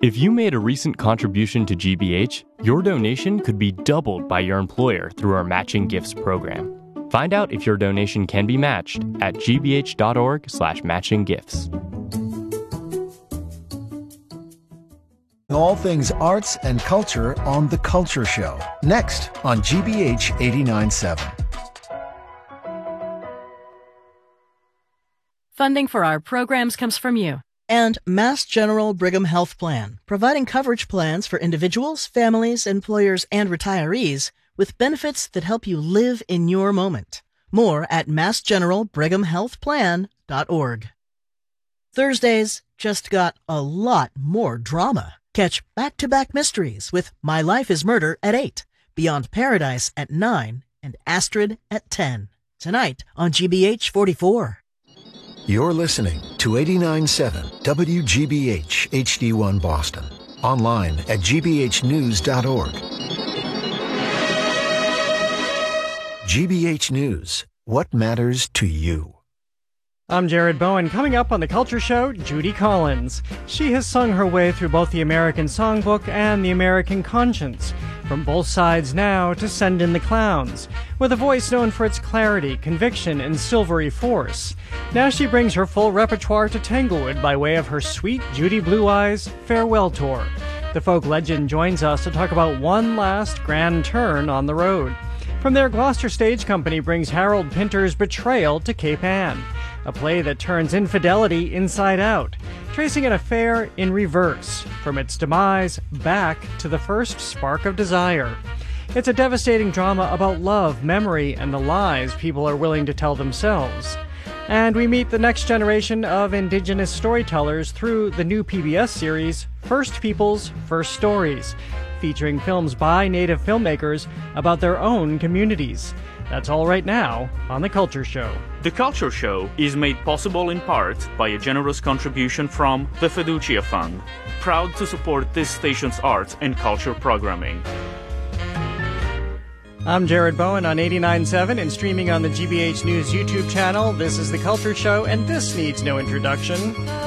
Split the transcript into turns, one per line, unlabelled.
If you made a recent contribution to GBH, your donation could be doubled by your employer through our Matching Gifts program. Find out if your donation can be matched at gbh.org/matchinggifts.
All things arts and culture on The Culture Show. Next on GBH 89.7.
Funding for our programs comes from you.
And Mass General Brigham Health Plan, providing coverage plans for individuals, families, employers, and retirees with benefits that help you live in your moment. More at massgeneralbrighamhealthplan.org. Thursdays just got a lot more drama. Catch back-to-back mysteries with My Life is Murder at 8, Beyond Paradise at 9, and Astrid at 10. Tonight on GBH 44.
You're listening to 89.7 WGBH HD1 Boston. Online at gbhnews.org. GBH News. What matters to you?
I'm Jared Bowen. Coming up on The Culture Show, Judy Collins. She has sung her way through both the American Songbook and the American Conscience, from Both Sides Now to Send in the Clowns, with a voice known for its clarity, conviction, and silvery force. Now she brings her full repertoire to Tanglewood by way of her Sweet Judy Blue Eyes farewell tour. The folk legend joins us to talk about one last grand turn on the road. From there, Gloucester Stage Company brings Harold Pinter's Betrayal to Cape Ann, a play that turns infidelity inside out, tracing an affair in reverse, from its demise back to the first spark of desire. It's a devastating drama about love, memory, and the lies people are willing to tell themselves. And we meet the next generation of Indigenous storytellers through the new PBS series, First Peoples, First Stories, featuring films by Native filmmakers about their own communities. That's all right now on The Culture Show.
The Culture Show is made possible in part by a generous contribution from the Fiducia Fund, proud to support this station's arts and culture programming.
I'm Jared Bowen on 89.7 and streaming on the GBH News YouTube channel. This is The Culture Show, and this needs no introduction.